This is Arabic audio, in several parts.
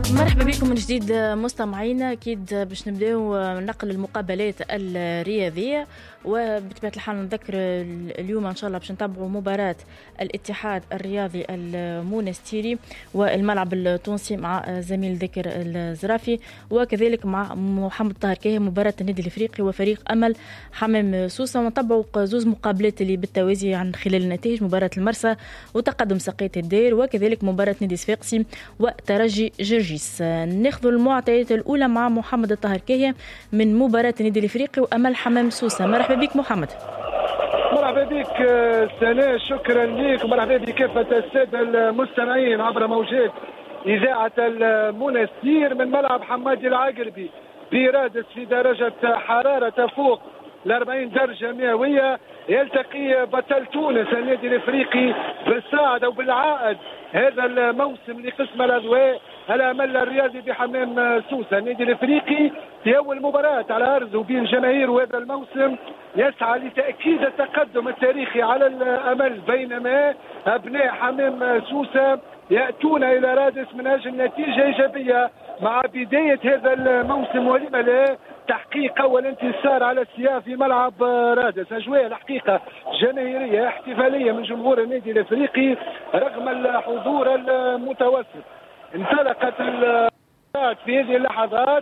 مرحبا بكم من جديد مستمعينا. أكيد باش نبداو نقل المقابلات الرياضية، وبطبيعة الحال نذكر اليوم إن شاء الله باش نتابعوا مباراة الاتحاد الرياضي المونستيري والملعب التونسي مع زميل ذكر الزرافي، وكذلك مع محمد طاهر كاهي مباراة النادي الإفريقي وفريق أمل حمام سوسة. ونتابعوا زوز مقابلات اللي بالتوازي عن خلال النتائج: مباراة المرسى وتقدم سقية الدير، وكذلك مباراة نادي صفاقسي وترجي جرجيس. ناخذ المعطيات الأولى مع محمد الطاهر كاهي من مباراة النادي الإفريقي وأمل حمام سوسة. مرحبا بك محمد. مرحبا بك سناء، شكرا لك، ومرحبا بكافة السادة المستمعين عبر موجات إذاعة المنستير من ملعب حمادي العقربي برادس في درجة حرارة تفوق 40 درجة مئوية. يلتقي بطل تونس النادي الإفريقي بالصاعد أو بالعائد هذا الموسم لقسم الأضواء الأمل الرياضي بحمام سوسة. النادي الإفريقي في أول مباراة على أرضه بين جماهير هذا الموسم يسعى لتأكيد التقدم التاريخي على الأمل، بينما أبناء حمام سوسة يأتون إلى رادس من أجل نتيجة إيجابية مع بداية هذا الموسم، ولما لا تحقيق أول انتصار على السياف في ملعب رادس. أجواء الحقيقة جماهيرية احتفالية من جمهور النادي الإفريقي رغم الحضور المتوسط. انطلقت المباراة في هذه اللحظات.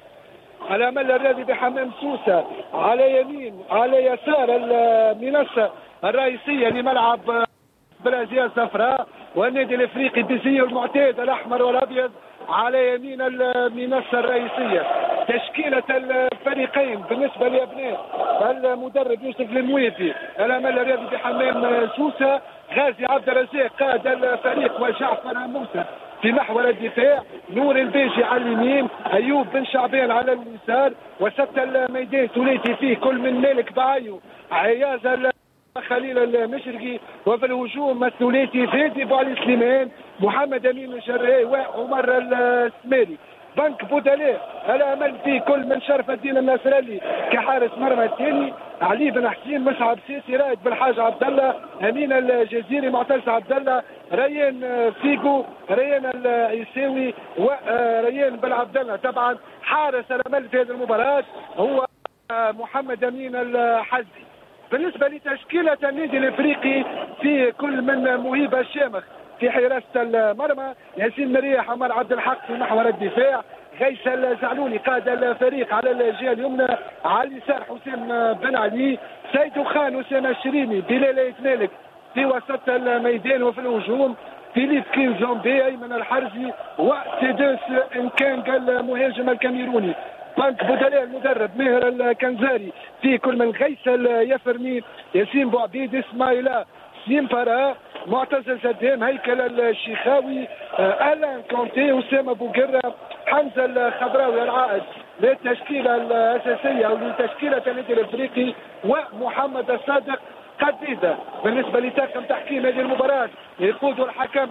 الأمل الرياضي بحمام سوسة على يمين على يسار المنصة الرئيسية لملعب بالأزياء الصفراء، والنادي الإفريقي بزيه المعتاد الأحمر والأبيض على يمين المنصة الرئيسية. تشكيلة الفريقين بالنسبة لأبناء المدرب يوسف المويفي الأمل الرياضي بحمام سوسة: غازي عبد الرزاق قائد الفريق وجعفر موسى في محور الدفاع، نور البيجي على اليمين، أيوب بن شعبان على اليسار، وسط الميدان ثلاثي فيه كل من مالك بعيو عياز خليل المشرقي، وفي الهجوم الثلاثي فادي بوعلي سليمان، محمد امين الجراي وعمر السميري. بنك بودلاء الامل فيه كل من شرف الدين النصرالي كحارس مرمى الثاني، علي بن حسين، مسعد سيسي، رائد بن حاج عبد الله، امين الجزيري، معتز عبد الله، ريان فيجو، ريان العيساوي، وريان بن عبد الله. طبعا حارس الامل في هذه المباراه هو محمد امين الحزي. بالنسبة لتشكيلة النادي الإفريقي في كل من مهيب الشامخ في حراسة المرمى: ياسين مريح، عمر عبد الحق في محور الدفاع، غيث الزعلوني قائد الفريق على الجهة اليمنى، على اليسار حسام بن علي، سيد خان، أسامة الشريمي، بلال يتمالك في وسط الميدان، وفي الهجوم فيليب كينزومبي، أيمن الحرزي، وتيدوس انكانغ المهاجم الكاميروني. بنك بودلاء المدرب ماهر الكنزاري في كل من غيث اليفرمي، ياسين بوعبيد، اسماعيلا سيمبارا، معتز الزدام، هيكل الشيخاوي، الان كونتي، اسامه بوقره، حمزه الخضراوي العائد للتشكيله الاساسيه او لتشكيله النادي الافريقي، ومحمد الصادق قديده. بالنسبه لطاقم تحكيم هذه المباراه يقود الحكم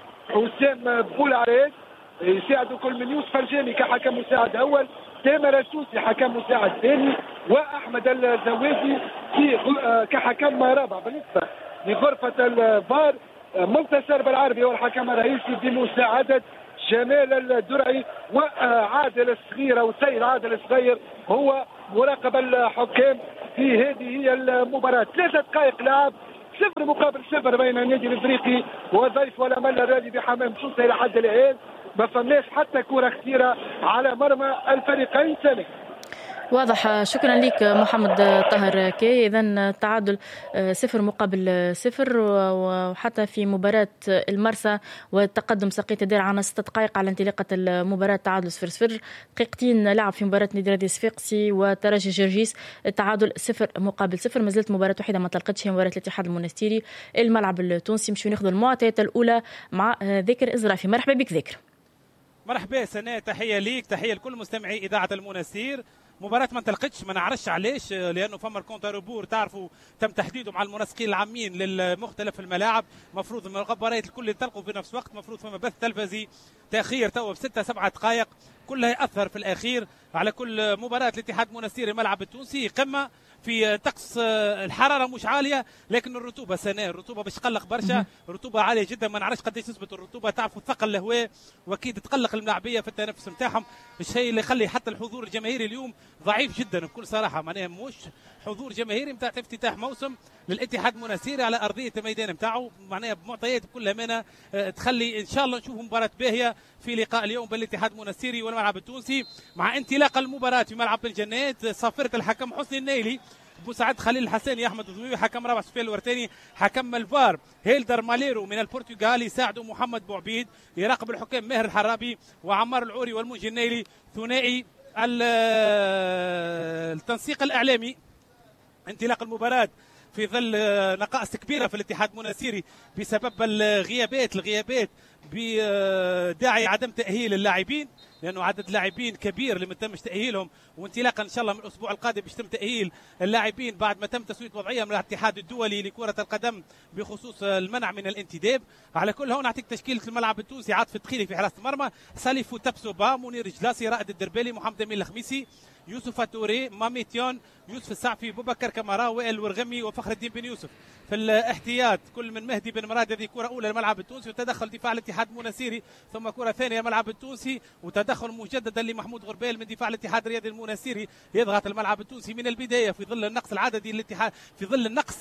حسام بولعريس، يساعد كل من يوسف الجامي كحكم مساعد اول، تامر السوسي حكم مساعد ثاني، واحمد الزوادي في كحكم رابع. بالنسبه لغرفه الفار منتصر بالعربي هو الحكم الرئيسي بمساعده جمال الدرعي، وعادل الصغير او سيد عادل الصغير هو مراقب الحكام في هذه هي المباراه. 3 دقائق لعب، 0-0 بين النادي الافريقي والضيف والامل الرياضي بحمام سوسة. الى حد الان ما فماش حتى كرة خطيرة على مرمى الفريقين. سنة واضح. شكرا لك محمد طاهر كي. إذن تعادل 0-0، وحتى في مباراة المرسى والتقدم سقيت الدير عن 6 دقائق على انطلاقة المباراة تعادل 0-0. دقيقتين لعب في مباراة نادي رادي صفاقسي وترجي جرجيس التعادل 0-0. ما زالت مباراة وحيدة ما طلقتش، هي مباراة الاتحاد المونستيري الملعب التونسي. مشيو ناخذ المعطيات الأولى مع ذاكر إزرافي. مرحبا بك ذاكر. مرحبا سناء، تحية ليك، تحية لكل مستمعي إذاعة المنستير. مباراة ما انطلقتش، ما نعرفش علاش، لانه فما الكونت روبور تعرفوا تم تحديده مع المنسقين العامين للمختلف الملاعب. مفروض المباريات الكل ينطلقوا في نفس الوقت، مفروض فما بث تلفزي، تاخير توا بستة 7 دقائق كلها ياثر في الاخير على كل مباراة. الاتحاد المنستيري الملعب التونسي قمة في طقس الحراره مش عاليه، لكن الرطوبه سناء، الرطوبه باش تقلق برشا، رطوبه عاليه جدا، ما نعرفش قداش نسبه الرطوبه، تعرفوا ثقل الهواء واكيد تقلق الملاعبيه في التنفس نتاعهم، الشيء اللي يخلي حتى الحضور الجماهيري اليوم ضعيف جدا بكل صراحه، معناها مش حضور جماهيري نتاع افتتاح موسم للاتحاد المنستيري على ارضيه الميدان نتاعو، معناها بمعطيات بكل امانه تخلي ان شاء الله نشوف مباراه باهيه في لقاء اليوم بين الاتحاد المنستيري والملعب التونسي، مع انطلاق المباراه في ملعب بن جنات. صافره الحكم حسني النيلي مساعد خليل الحساني، احمد الضويوي حكم رابع سفيان الورتاني، حكم الفار هيلدر ماليرو من البرتغال، يساعده محمد بوعبيد، يراقب الحكام ماهر الحرابي وعمار العوري والمنجي النيلي، ثنائي التنسيق الاعلامي. انطلاق المباراه في ظل نقائص كبيره في الاتحاد المنستيري بسبب الغيابات بداعي عدم تاهيل اللاعبين، لانه عدد لاعبين كبير اللي ما تمش تاهيلهم، وانطلاقا ان شاء الله من الاسبوع القادم باش يتم تاهيل اللاعبين بعد ما تم تسويه وضعيه من الاتحاد الدولي لكره القدم بخصوص المنع من الانتداب. على كل هون نعطيك تشكيله الملعب التونسي: عاطف الدخيلي في حراسه المرمى، ساليفو تبسوبا، منير جلاسي، رائد الدربالي، محمد امين الخميسي، يوسف توري، ماميتيون، يوسف السعفي، بوبكر كمارا، وائل ورغمي، وفخر الدين بن يوسف. في الاحتياط كل من مهدي بن مراد، هذه كره اولى للملعب التونسي وتدخل دفاع الاتحاد المنستيري، ثم كره ثانيه للملعب التونسي وتدخل مجددا لمحمود غربال من دفاع الاتحاد الرياضي المنستيري، يضغط الملعب التونسي من البدايه في ظل النقص العددي للاتحاد، في ظل النقص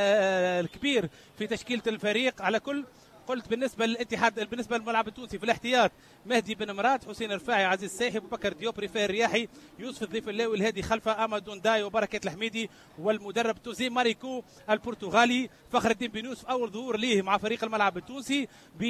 الكبير في تشكيله الفريق. على كل قلت بالنسبه للاتحاد، بالنسبه للملعب التونسي في الاحتياط: مهدي بن مراد، حسين الرفاعي، عزيز السايحي، بكر ديوب، رفاعي الرياحي، يوسف الضيف اللاوي، الهادي خلفه، امادون داي وبركه الحميدي، والمدرب توزي ماريكو البرتغالي. فخر الدين بن يوسف اول ظهور ليه مع فريق الملعب التونسي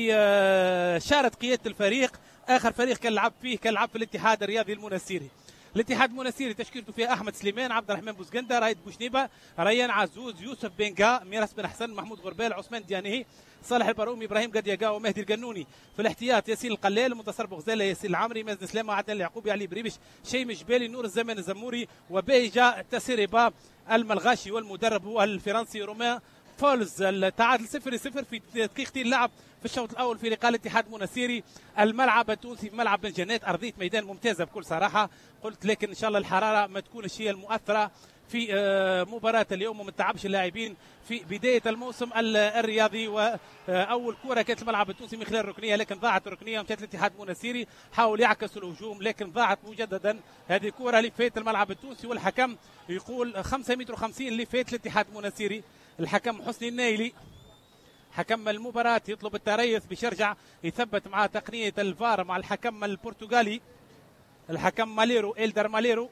بشاره قياده الفريق، اخر فريق كان لعب في الاتحاد الرياضي المنستيري. الاتحاد المنستيري تشكيلته فيها احمد سليمان، عبد الرحمن بوزقنده، رايد بوشنيبه، ريان عزوز، يوسف بنقا، ميراس بن حسن، محمود غربال، عثمان ديانهي، صالح البرومي، ابراهيم قديقا، ومهدي القنوني. في الاحتياط: ياسين القلال، منتصر بوغزاله، ياسين العمري، مازن سلامه، عدنان اليعقوبي، علي بريبش، شيم جبالي، نور الزمان الزموري، وبيجا تسيريبا الملغاشي، والمدرب هو الفرنسي رومان فولز. التعادل 0-0 في دقيقتين لعب في الشوط الاول في لقاء الاتحاد المنستيري. الملعب التونسي في ملعب بن جنات، ارضيه ميدان ممتازه بكل صراحه قلت، لكن ان شاء الله الحراره ما تكونش هي المؤثره في مباراة اليوم وما تعبش اللاعبين في بداية الموسم الرياضي. وأول كرة كانت الملعب التونسي من خلال الركنية، لكن ضاعت الركنية ومشات الاتحاد المنستيري، حاول يعكس الهجوم لكن ضاعت مجددا هذه الكرة لفات الملعب التونسي، والحكم يقول 5 متر و50 لفات الاتحاد المنستيري. الحكم حسني النيلي حكم المباراة يطلب التريث باش يرجع يثبت مع تقنية الفار مع الحكم البرتغالي الحكم ماليرو، إلدر ماليرو.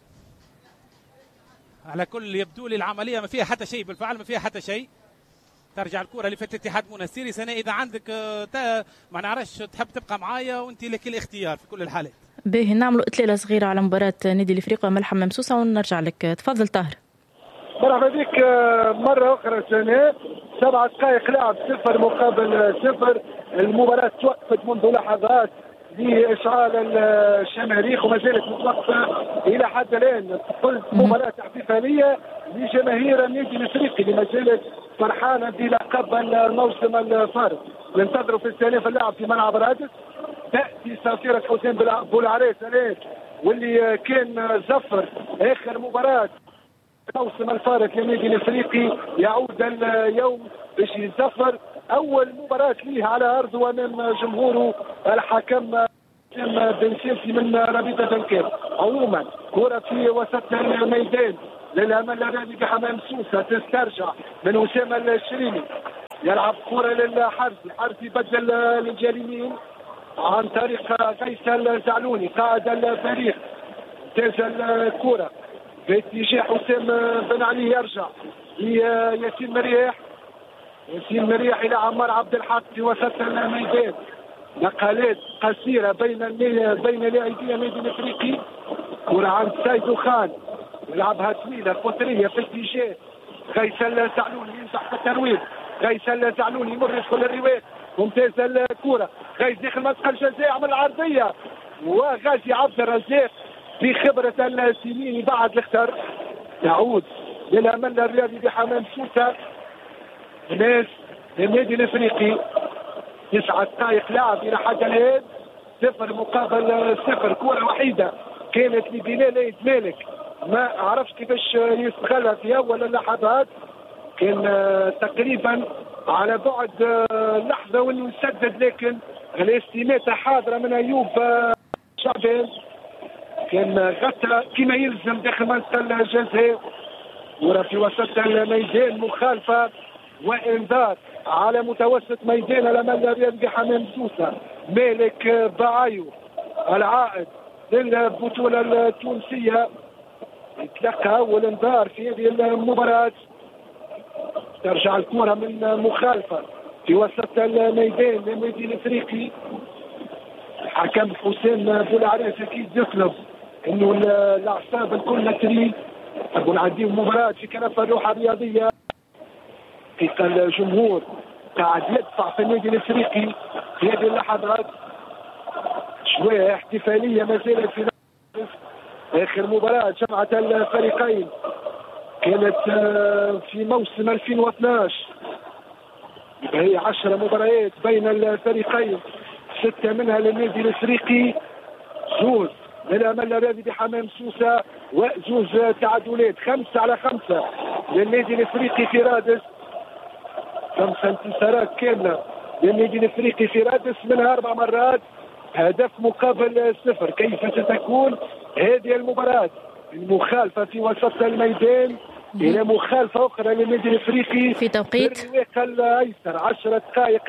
على كل يبدو لي العمليه ما فيها حتى شيء، بالفعل ما فيها حتى شيء. ترجع الكره لفت الاتحاد المنستيري. سنة اذا عندك ما نعرفش تحب تبقى معايا وانت لك الاختيار في كل الحالات. باهي نعملوا اطلاله صغيره على مباراه نادي الافريقيا ملحم ممسوسه ونرجع لك. تفضل طاهر. مرحبا بك مره اخرى. سنة 7 دقائق لعب 0 مقابل 0. المباراه توقفت منذ لحظات لاشعال الشماريخ وما زالت متوقفه الى حد الان. قلت مباراه احتفاليه لجماهير النادي الافريقي اللي ما زالت فرحانه بلقب الموسم الفارق. ننتظروا في استئناف اللعب في ملعب رادس. تاتي صافره حسين بولعريس واللي كان زفر اخر مباراه الموسم الفارق للنادي الافريقي، يعود اليوم باش يزفر اول مباراه ليه على ارضه امام جمهوره. الحكم بن سيسي من رابطه الكاف. عموما كره في وسط الميدان للامل الرياضي بحمام سوسه، تسترجع من اسامه الشريمي، يلعب كره للحرثي، الحرثي بدل الجاليين عن طريق فيصل زعلوني قائد الفريق. تاز الكره باتجاه حسام بن علي، يرجع لياسين مريح، ياسين مريح الى عمار عبد الحق في وسط الميدان. نقلات قصيره بين لاعبي النادي الافريقي. كره عند سيدو خان يلعبها طويله قطريه في اتجاه فيصل زعلوني، ينجح في الترويج. فيصل زعلوني يمر يدخل الرواد، ممتاز الكره. غايز داخل منطقه الجزاء، عمل العرضيه وغازي عبد الرزاق بخبرة السنين بعد الختر. يعود للأمل الرياضي بحمام سوسة ناس للنادي الافريقي. 9 دقائق لعب الى حد الان 0 مقابل 0. كرة وحيدة كانت لبلال عيد مالك ما عرفش كيفاش يستغلها في اول اللحظات. كان تقريبا على بعد لحظة وانه يسدد، لكن الاستماتة حاضرة من ايوب شعبان. كان غطى كما يلزم داخل منطقة الجزاء. كرة في وسط الميدان مخالفة وانذار على متوسط ميدان الامل الرياضي حمام سوسة. مالك بعايو العائد للبطولة التونسية يتلقى اول انذار في هذه المباراة. ترجع الكرة من مخالفة في وسط الميدان للنادي الافريقي. الحكم حسين بولعريس اكيد يطلب انه الاعصاب الكل تري نقول عندي مباراة في كنف الروح الرياضية. في الجمهور قاعد يدفع في النادي الافريقي في هذه اللحظات. شوية احتفالية ما زالت في اخر مباراة جمعت الفريقين كانت في موسم 2012. هي 10 مباريات بين الفريقين 6 منها للنادي الافريقي، 2 للامل الرياضي بحمام سوسة و2 تعادلات. 5-5 للنادي الافريقي في رادس. 5 انتصارات كاملة للنادي الافريقي في رادس، منها 4 مرات هدف مقابل 0. كيف ستكون هذه المباراة؟ المخالفة في وسط الميدان إلى مخالفة أخرى للنادي الافريقي في توقيت الرواق الأيسر. 10 دقائق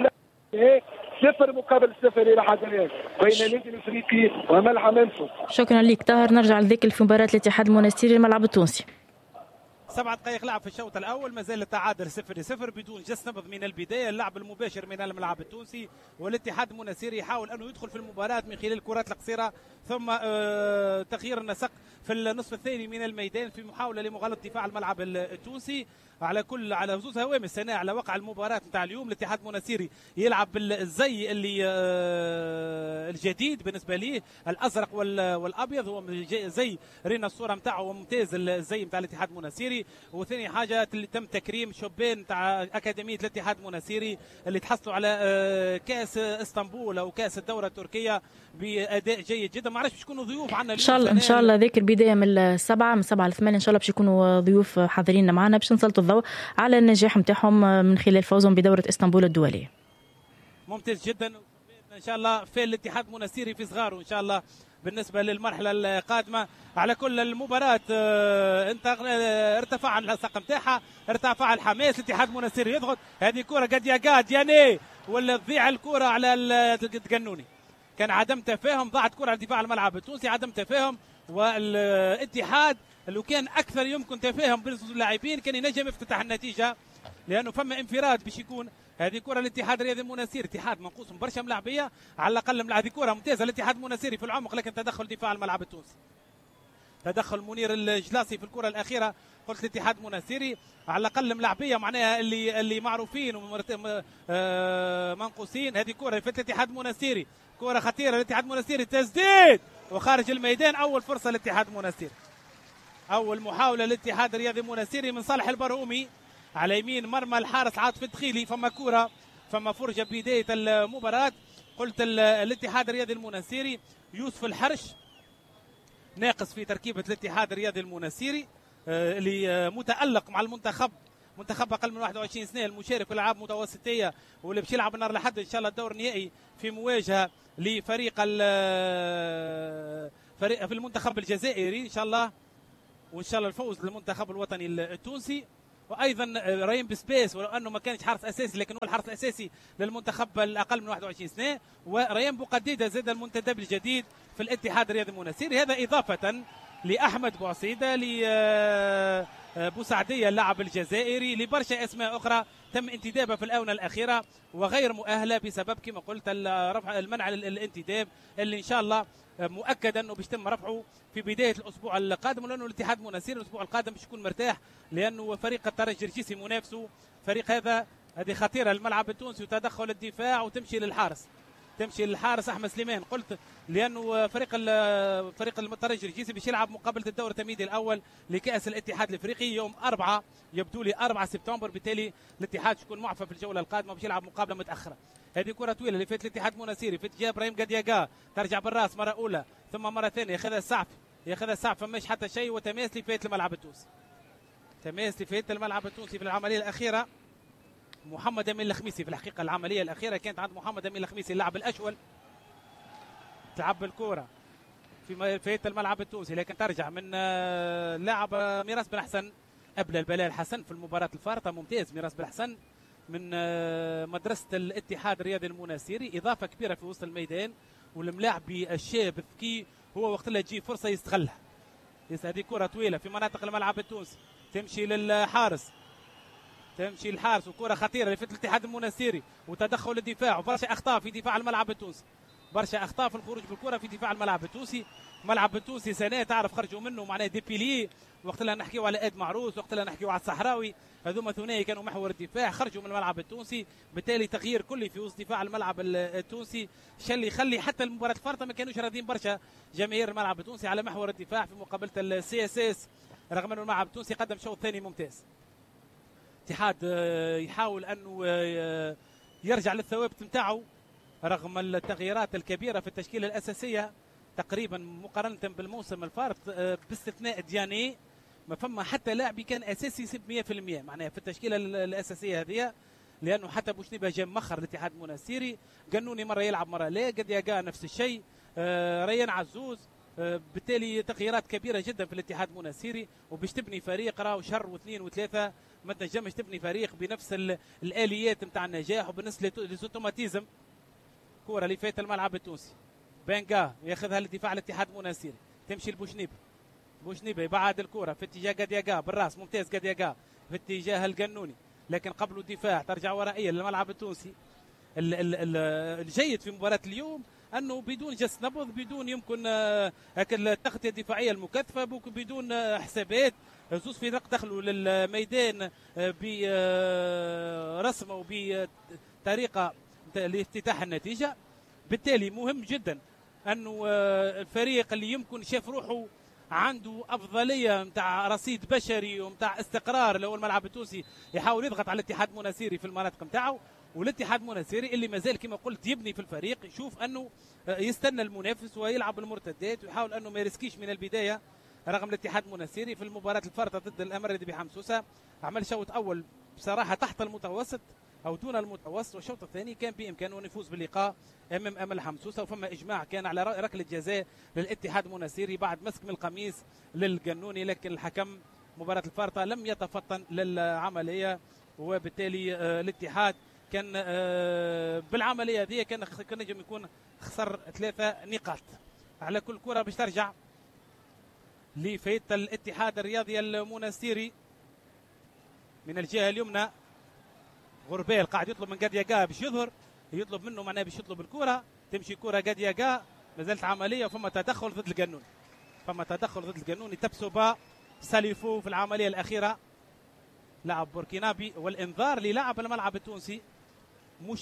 0 مقابل 0 إلى حد الآن بين النادي الافريقي وملعب منفوس. شكرا لك طاهر. نرجع لذيك في مباراة الاتحاد المنستيري الملعب التونسي. 7 دقائق لعب في الشوط الاول، ما زال التعادل 0-0 بدون جس نبض من البدايه. اللعب المباشر من الملعب التونسي، والاتحاد المنستيري يحاول انه يدخل في المباراه من خلال الكرات القصيره ثم تغيير النسق في النصف الثاني من الميدان في محاوله لمغالطه دفاع الملعب التونسي. على زوز هوام السنة على وقع المباراة نتاع اليوم. الاتحاد المنستيري يلعب بالزي اللي الجديد بالنسبة ليه، الأزرق والأبيض. هو زي رينا الصورة نتاعه ممتاز الزي نتاع الاتحاد المنستيري. وثاني حاجة اللي تم تكريم شبان نتاع أكاديمية الاتحاد المنستيري اللي تحصلوا على كأس اسطنبول أو كأس الدورة التركية بأداء جيد جدا. ما عرفش يكونوا ضيوف عنا إن شاء الله ذيك البداية من 7 ل 8 إن شاء الله باش يكونوا ضيوف حاضرين معنا باش نسلطوا الضوء على النجاح نتاعهم من خلال فوزهم بدورة اسطنبول الدولية. ممتاز جدا ان شاء الله في الاتحاد المنستيري في صغاره ان شاء الله بالنسبه للمرحله القادمه. على كل المباراه انت ارتفع السقم نتاعها، ارتفع الحماس. الاتحاد المنستيري يضغط، هذه كره قد ياني ولا تضيع الكره على التقنوني. كان عدم تفاهم، ضاعت كره على دفاع الملعب التونسي، عدم تفاهم. والاتحاد لو كان اكثر يمكن تفاهم بين اللاعبين كان ينجم يفتتح النتيجه، لانه فما انفراد باش يكون. هذه كره الاتحاد الرياضي المنستيري، اتحاد منقوص من برشا ملاعبيه على الاقل. هذه كره ممتازه الاتحاد المنستيري في العمق، لكن تدخل دفاع الملعب التونسي، تدخل منير الجلاسي في الكره الاخيره. قلت الاتحاد المنستيري على الاقل ملاعبيه معناها اللي معروفين ومنقوصين. هذه كره في الاتحاد المنستيري، كره خطيره الاتحاد المنستيري، تسديد وخارج الميدان. اول فرصه للاتحاد المنستيري، اول محاوله للاتحاد الرياضي المنستيري من صالح البرهومي على يمين مرمى الحارس عاطف الدخيلي. فما كره، فما فرجه بدايه المباراه. قلت الاتحاد الرياضي المنستيري يوسف الحرش ناقص في تركيبه الاتحاد الرياضي المنستيري اللي متالق مع المنتخب، منتخب اقل من 21 سنه، المشارك في الالعاب المتوسطيه واللي باش يلعب النهار الاحد ان شاء الله الدور النهائي في مواجهه لفريق في المنتخب الجزائري ان شاء الله، وان شاء الله الفوز للمنتخب الوطني التونسي. وايضا ريم بسبيس ولو انه ما كانش حارس اساسي لكن هو الحارس الاساسي للمنتخب الاقل من 21 سنه. وريم بوقديده زاد المنتدب الجديد في الاتحاد الرياضي المنستيري، هذا اضافه لاحمد بوعصيده، لبوسعديه اللاعب الجزائري، لبرشا اسماء اخرى تم انتدابها في الاونه الاخيره وغير مؤهله بسبب كما قلت رفع المنع الانتداب اللي ان شاء الله مؤكد انه باش يتم رفعه في بدايه الاسبوع القادم، لانه الاتحاد المنستيري الاسبوع القادم باش يكون مرتاح، لانه فريق الترجي الرجيسي منافسه. فريق هذه خطيره الملعب التونسي وتدخل الدفاع وتمشي للحارس. تمشي للحارس احمد سليمان. قلت لانه فريق الترجي الجيزي باش يلعب مقابله الدور التمهيدي الاول لكاس الاتحاد الافريقي يوم 4 يبدو لي 4 سبتمبر، بالتالي الاتحاد يكون معفى في الجوله القادمه باش يلعب مقابله متاخره. هذه كره طويله اللي فات الاتحاد مناسيري في اتجاه ابراهيم قدياقا، ترجع بالراس مره اولى ثم مره ثانيه ياخذها السعفي فماش حتى شيء، وتماس اللي فات الملعب التونسي. تماس اللي فات الملعب التونسي في العمليه الاخيره. محمد امين الخميسي في الحقيقه العمليه الاخيره كانت عند محمد امين الخميسي اللاعب الاشول، تلعب الكره في فات الملعب التونسي، لكن ترجع من لاعب ميراس بن حسن قبل البلال حسن في المباراه الفارطه. ممتاز ميراس بن حسن من مدرسه الاتحاد الرياضي المناسيري، اضافه كبيره في وسط الميدان، والملاعبي الشاب الذكي هو وقت اللي تجي فرصه يستغلها. هذه كره طويله في مناطق الملعب التونسي تمشي للحارس، وكره خطيره اللي في الاتحاد المناسيري وتدخل الدفاع وبرشا اخطاء في دفاع الملعب التونسي، برشا اخطاء في الخروج بالكره في دفاع الملعب التونسي. الملعب التونسي سنه تعرف خرجوا منه معناه ديبيلي، وقت اللي نحكيو على اد معروس، وقت اللي نحكيو على الصحراوي، هذوما ثنائي كانوا محور الدفاع، خرجوا من الملعب التونسي، بالتالي تغيير كلي في وسط دفاع الملعب التونسي، اللي يخلي حتى المباراه الفارطه ما كانوش راضيين برشا جماهير الملعب التونسي على محور الدفاع في مقابله السي اس اس، رغم انه الملعب التونسي قدم شوط ثاني ممتاز. الاتحاد يحاول انه يرجع للثوابت نتاعو رغم التغييرات الكبيره في التشكيله الاساسيه تقريبا مقارنه بالموسم الفارط، باستثناء دياني ما فما حتى لاعب كان اساسي 100% معناها في التشكيله الاساسيه هذه، لانه حتى بوشنيبه جا مخر الاتحاد المناسيري، قنوني مره يلعب مره لا، قدياقا نفس الشيء، ريان عزوز، بالتالي تغييرات كبيره جدا في الاتحاد المناسيري، وباش تبني فريق راهو شهر واثنين وثلاثه ما تنجمش تبني فريق بنفس الاليات نتاع النجاح وبنفس الاوتوماتيزم. كوره اللي فات الملعب التونسي، بنغا ياخذها لدفاع الاتحاد المناسيري، تمشي بوشنيبه يبعد الكوره في اتجاه قدياقا بالراس، ممتاز قدياقا في اتجاه القنوني، لكن قبل الدفاع ترجع ورائيه للملعب التونسي. الجيد في مباراه اليوم انه بدون جس نبض، بدون يمكن التغطيه الدفاعيه المكثفه، بدون حسابات، زوز فرق دخلوا للميدان برسم وبطريقه لافتتاح النتيجه. بالتالي مهم جدا انه الفريق اللي يمكن شاف روحه عنده افضليه نتاع رصيد بشري ونتاع استقرار اللي هو الملعب التونسي يحاول يضغط على الاتحاد المناسيري في المناطق نتاعو، والاتحاد المناسيري اللي مازال كما قلت يبني في الفريق، يشوف انه يستنى المنافس ويلعب المرتدات ويحاول انه ما يرسكيش من البدايه، رغم الاتحاد المناسيري في المباراه الفارطه ضد الامرد بحمصوسه عمل شوط اول بصراحه تحت المتوسط او دون المتوسط، والشوط الثاني كان بامكانه ان يفوز باللقاء امام حمصوسه، وفما اجماع كان على ركله جزاء للاتحاد المناسيري بعد مسك من القميص للقنوني، لكن الحكم مباراه الفارطه لم يتفطن للعمليه، وبالتالي الاتحاد كان بالعمليه هذه كان نجم يكون خسر 3 نقاط على كل كره باش ترجع لفيت الاتحاد الرياضي المناسيري من الجهه اليمنى. غربال قاعد يطلب من قدياقا باش يظهر، يطلب منه معناه باش يطلب الكره، تمشي كره قدياقا، مازالت عمليه وفما تدخل ضد القانوني، تبسوبا ساليفو في العمليه الاخيره لاعب بوركينابي، والانذار للاعب الملعب التونسي مش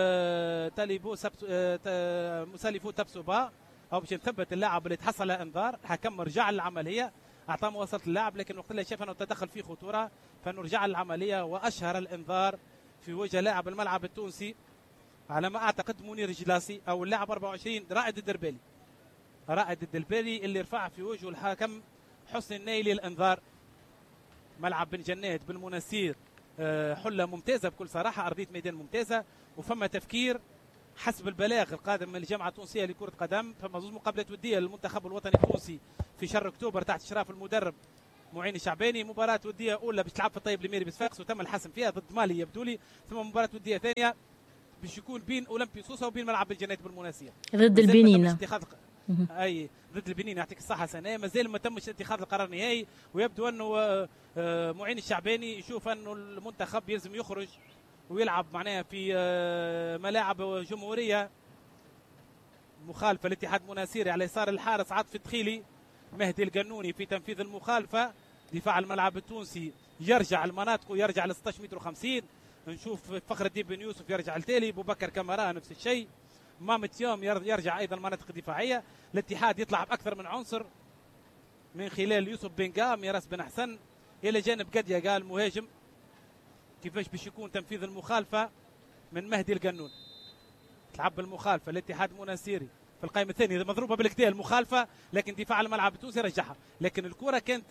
ساليفو تبسوبا، او باش نثبت اللاعب اللي تحصل انذار، الحكم رجع للعمليه اعطاه مواصله اللعب، لكن وقت اللي شاف انه تدخل فيه خطوره فانه رجع للعمليه واشهر الانذار في وجه لاعب الملعب التونسي على ما اعتقد منير الجلاسي او اللاعب 24 رائد الدلبالي اللي رفع في وجهه الحكم حسن النايلي الانذار. ملعب بن جنات بالمناسير حله ممتازه بكل صراحه، ارضيه ميدان ممتازه، وفما تفكير حسب البلاغ القادم من الجامعه التونسيه لكره قدم، فما زوج مقابلات وديه للمنتخب الوطني التونسي في شهر اكتوبر تحت اشراف المدرب معين الشعباني، مباراه وديه اولى باش تلعب في الطيب الميري بصفاقس وتم الحسم فيها ضد مالي يبدو لي، ثم مباراه وديه ثانيه باش يكون بين اولمبي سوسه وبين ملعب الجنات بالمناسير ضد البنين. اي ضد البنين يعطيك الصحه سنه، مازال ما تمش اتخاذ القرار النهائي، ويبدو انه معين الشعباني يشوف انه المنتخب يلزم يخرج ويلعب معناها في ملاعب جمهوريه مخالفه الاتحاد المناسيري على يسار الحارس عاطف الدخيلي، مهدي القنوني في تنفيذ المخالفه، دفاع الملعب التونسي يرجع المناطق ويرجع ل 16 متر و50، نشوف فخر الدين بن يوسف يرجع التالي، ابو بكر كامارا نفس الشيء، مامتيوم يرجع ايضا مناطق دفاعيه. الاتحاد يطلع باكثر من عنصر من خلال يوسف بنقا، ميراس بن حسن، الى جانب قديه قال مهاجم. كيفاش باش يكون تنفيذ المخالفه من مهدي القنون؟ تلعب بالمخالفه الاتحاد مناسيري في القائمه الثانيه مضروبه بالكدا المخالفه، لكن دفاع الملعب التونسي رجعها، لكن الكره كانت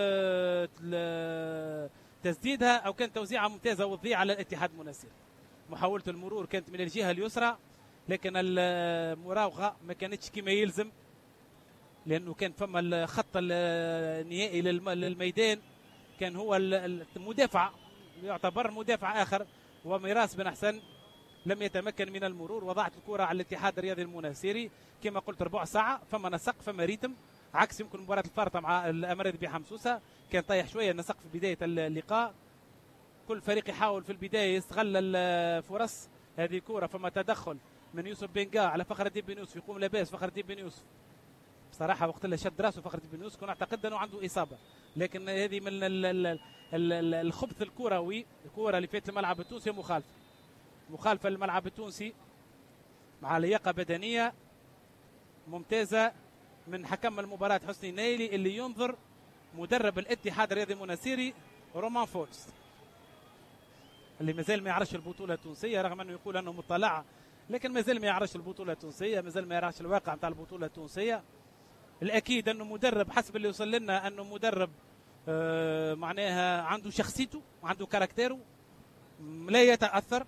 تسديدها او كانت توزيعها ممتازه وتضيع على الاتحاد مناسيري. محاوله المرور كانت من الجهه اليسرى، لكن المراوغه ما كانتش كما يلزم، لانه كان فما الخط النهائي للميدان كان هو المدافع، يعتبر مدافع اخر، وميراس بن حسن لم يتمكن من المرور، وضعت الكره على الاتحاد الرياضي المناسيري. كما قلت ربع ساعه فما نسق فما ريتم، عكس يمكن مباراه الفارطه مع الامارات بحمسوسه كان طايح شويه النسق في بدايه اللقاء. كل فريق يحاول في البدايه يستغل الفرص. هذه كره فما تدخل من يوسف بنقا على فخر الدين بن يوسف، يقوم لاباس فخر الدين بن يوسف بصراحه وقت اللي شد راسه فخر الدين بن يوسف كنا اعتقد انه عنده اصابه، لكن هذه من الخبث الكروي. الكره اللي فاتت الملعب التونسي مخالفه للملعب التونسي مع لياقه بدنيه ممتازه من حكم المباراه حسني نايلي، اللي ينظر مدرب الاتحاد الرياضي المناسيري رومان فولس، اللي مازال ما يعرفش البطوله التونسيه رغم انه يقول انه مطلع، لكن مازال ما يعرفش البطوله التونسيه، مازال ما يعرفش الواقع نتاع البطوله التونسيه. الاكيد انه مدرب حسب اللي وصل لنا انه مدرب معناها عنده شخصيته وعنده كاركتيره، لا يتاثر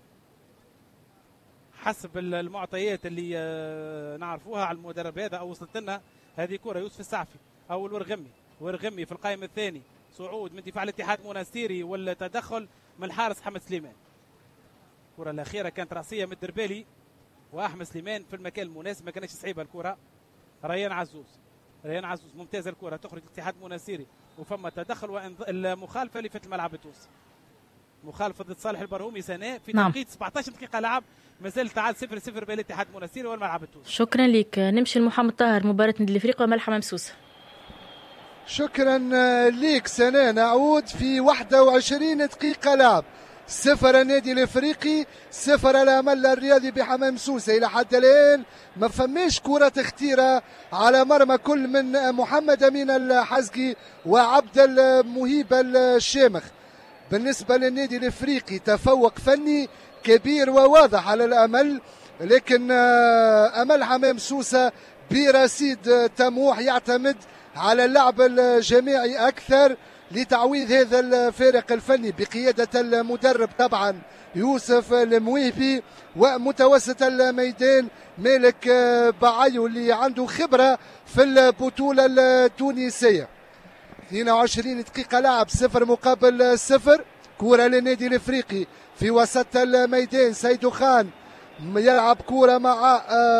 حسب المعطيات اللي نعرفوها على المدرب هذا او وصلت لنا. هذه كره يوسف السعفي او ورغمي في القائم الثاني، صعود من دفاع الاتحاد مناسيري والتدخل من الحارس حمد سليمان. الكره الاخيره كانت راسيه من الدربالي واحمد سليمان في المكان المناسب، ما كانتش صعيبه الكره. ريان عزوز ممتازه الكره، تخرج الاتحاد مناسيري وفما تدخل والمخالفه اللي في الملعب التونسي، مخالفه ضد صالح البرهومي سناء في توقيت 17 دقيقه لعب، مازال تعادل 0-0 بين الاتحاد المناسيري والملعب التونسي. شكرا لك. نمشي لمحمد طاهر، مباراه نادي الافريقي وملحمه ممسوسه. شكرا لك سناء. نعود في 21 دقيقه لعب، 0 النادي الافريقي 0 الامل الرياضي بحمام سوسه. الى حد الان ما فماش كره خطيره على مرمى كل من محمد امين الحزقي وعبد المهيب الشامخ. بالنسبه للنادي الافريقي تفوق فني كبير وواضح على الامل، لكن امل حمام سوسه برصيد طموح يعتمد على اللعب الجماعي اكثر لتعويض هذا الفارق الفني بقيادة المدرب طبعا يوسف المويبي، ومتوسط الميدان مالك بعيو اللي عنده خبرة في البطولة التونسية. 22 دقيقة لعب، 0-0. كرة للنادي الافريقي في وسط الميدان، سيدو خان يلعب كرة مع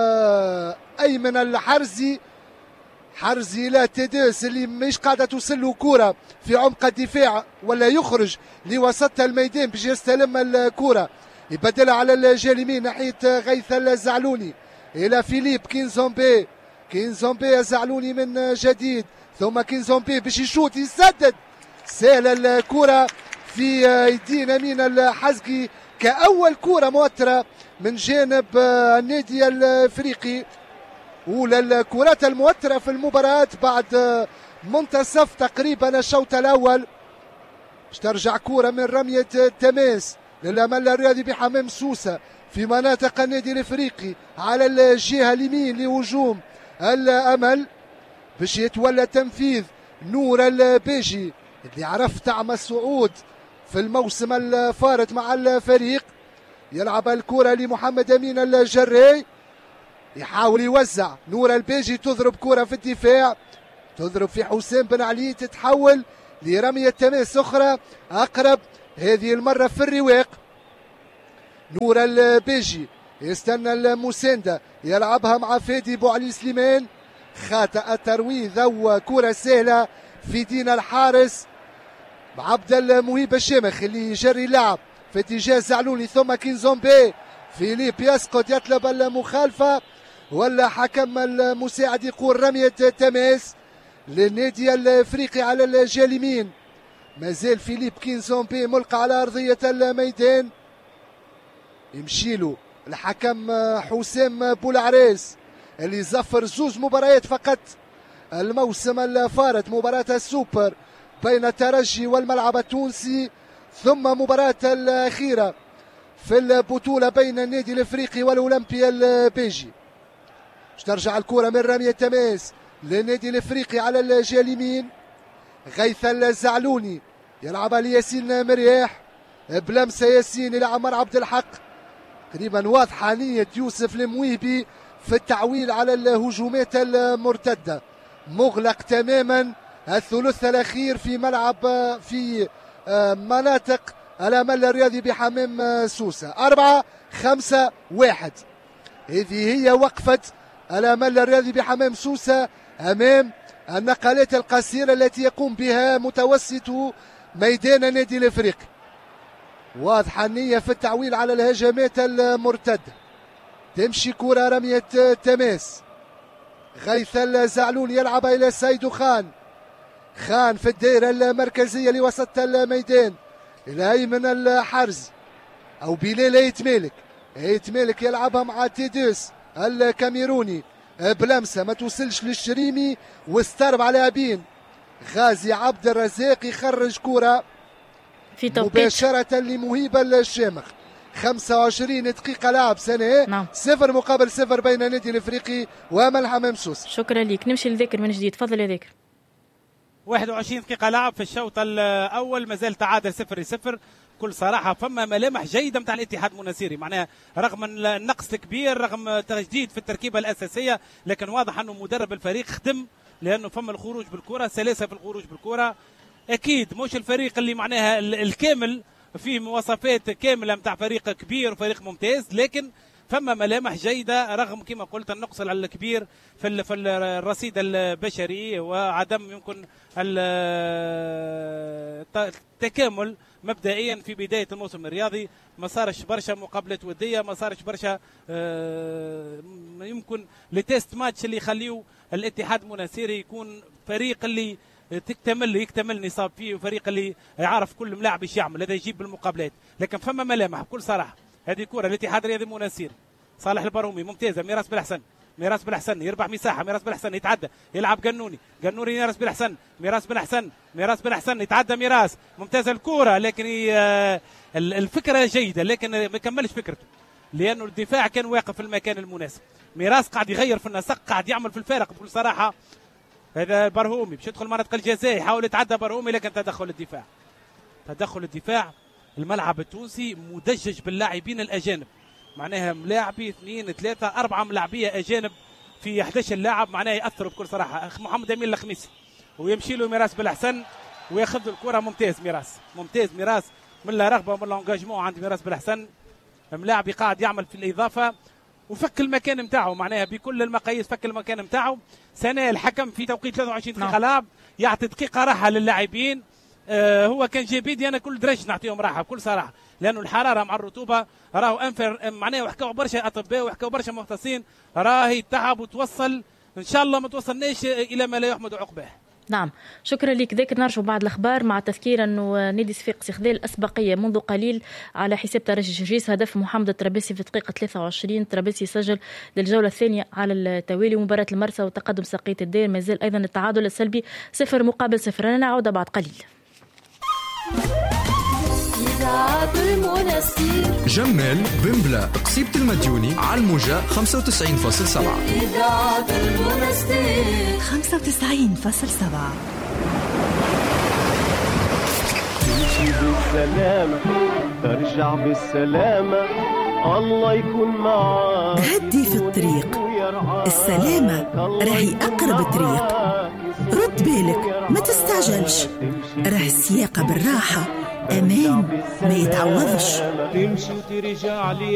ايمن الحرزي، حرزي لا تيدوس اللي مش قاعده توصل له كوره في عمق الدفاع ولا يخرج لوسط الميدان باش يستلم الكوره، يبدلها على الجهه اليمين ناحيه غيث الزعلوني الى فيليب كينزومبي الزعلوني من جديد، ثم كينزومبي باش يشوط يسدد، سهل الكوره في يدين امين الحزقي كاول كوره موتره من جانب النادي الافريقي. أولى الكرات المؤثرة في المباراة بعد منتصف تقريبا الشوط الأول. باش ترجع كرة من رمية تماس للأمل الرياضي بحمام سوسة في مناطق النادي الإفريقي على الجهة اليمين لهجوم الأمل، باش يتولى تنفيذ نور البيجي اللي عرف طعم الصعود في الموسم الفارط مع الفريق. يلعب الكرة لمحمد أمين الجراي، يحاول يوزع نور البيجي، تضرب كرة في الدفاع، تضرب في حسام بن علي، تتحول لرمية تماس أخرى أقرب هذه المرة في الرواق. نور البيجي يستنى المساندة، يلعبها مع فادي بوعلي سليمان، خاطئ الترويض أو كرة سهلة في دين الحارس عبد المهيب الشامخ اللي يجري اللعب في اتجاه زعلوني، ثم كينزومبي فيليب يسقط يطلب المخالفة، ولا حكم المساعد يقول رمية تماس للنادي الافريقي على الجهة اليمين. مازال فيليب كينزومبي ملقى على ارضية الميدان، يمشي له الحكم حسام بولعريس اللي زفر 2 مباريات فقط الموسم الفارط، مباراة السوبر بين الترجي والملعب التونسي، ثم مباراة الأخيرة في البطولة بين النادي الافريقي والاولمبي البيجي. باش ترجع الكرة من رمية تماس للنادي الافريقي على الجهة اليمين، غيث الزعلوني يلعبها لياسين مرياح، بلمسة ياسين إلى عمر عبد الحق. تقريبا واضحة نية يوسف المويبي في التعويل على الهجومات المرتدة. مغلق تماما الثلث الأخير في ملعب في مناطق الأمل الرياضي بحمام سوسة. 4-5-1 هذه هي وقفة الأمل الرياضي بحمام سوسة أمام النقلات القصيرة التي يقوم بها متوسط ميدان النادي الافريقي. واضحة النية في التعويل على الهجمات المرتدة. تمشي كرة رمية تماس، غيث الزعلون يلعب إلى سيدو خان في الدائرة المركزية لوسط الميدان إلى أيمن الحرز أو بلال ايت مالك يلعبها مع تيدوس الكاميروني بلمسة ما توصلش للشريمي وسط 4 لاعبين. غازي عبد الرزاق يخرج كرة في توقيت مباشرة لمهيب الشامخ. 25 دقيقة لعب سنة 0-0 بين النادي الافريقي وامل حمام سوسة. شكرا لك. نمشي لذاكر من جديد، تفضل يا ذاكر. 21 دقيقة لعب في الشوط الأول، مازال تعادل 0-0. كل صراحة فما ملامح جيدة متاع الاتحاد المناصيري، معناها رغم النقص الكبير، رغم تجديد في التركيبة الأساسية، لكن واضح أنه مدرب الفريق خدم، لأنه فما الخروج بالكرة، سلاسة في الخروج بالكرة. أكيد مش الفريق اللي معناها الكامل في مواصفات كاملة متاع فريق كبير وفريق ممتاز، لكن فما ملامح جيدة رغم كما قلت النقص الكبير في الرصيد البشري وعدم يمكن التكامل مبدئيا في بداية الموسم الرياضي. ما صارش برشا مقابلات ودية، ما صارش برشا يمكن لتيست ماتش اللي يخليو الاتحاد المناصيري يكون فريق اللي يكتمل نصاب فيه، وفريق اللي يعرف كل ملاعب ايش يعمل، هذا يجيب بالمقابلات. لكن فما ملامح بكل صراحه. هذه كره الاتحاد الرياضي المناصيري، صالح البرومي ممتازه، ميراس بالحسن يربح مساحه، ميراس بالحسن يتعدى، يلعب قنوني ميراس بالحسن يتعدى ميراس، ممتازه الكره، لكن الفكره جيده لكن ما كملش فكرته، لانه الدفاع كان واقف في المكان المناسب. ميراس قاعد يغير في النسق، قاعد يعمل في الفارق بكل صراحه. هذا برهومي باش يدخل منطقه الجزاء، يحاول يتعدى برهومي، لكن تدخل الدفاع. الملعب التونسي مدجج باللاعبين الاجانب، معناها ملاعبي 2 3 4 ملاعبيه اجانب في 11 لاعب، معناها ياثروا بكل صراحه. محمد امين الخميسي ويمشي له ميراس بالحسن وياخذ الكره. ممتاز ميراس من لا رغبه ومن لانجاجمون عند ميراس بالحسن، ملاعبي قاعد يعمل في الاضافه وفك المكان نتاعو، معناها بكل المقاييس فك المكان نتاعو. سنة الحكم في توقيت 23 دقيقة لعب يعطي دقيقة راحة للاعبين. هو كان جيبيدي أنا كل درج نعطيهم راحة بكل صراحة، لأنه الحرارة مع الرطوبة راهو أنفر، معناه وحكاو برشا أطباء وحكاو برشا مختصين، راهي تعب وتوصل إن شاء الله ما توصلناش إلى ما لا يحمد عقباه. نعم شكرا لك ذاكر. نرجع بعد الأخبار مع تذكير أنه نادي صفاقس خذ الأسبقية منذ قليل على حساب ترجي جرجيس. هدف محمد الترابيسي في دقيقة 23. الترابيسي سجل للجولة الثانية على التوالي. مباراة المرسى وتقدم ساقية الدير ما زال أيضا التعادل السلبي 0-0. أنا نعود بعد قليل. جمال بمبلا قصيبة المديوني على الموجة 95.7 95.7. تمشي بالسلامة ترجع بالسلامة، الله يكون معاك. هدي في الطريق، السلامة راهي أقرب طريق. رد بالك ما تستعجلش، راه السياقة بالراحة أمان ما يتعوضش. تمشي وترجع لي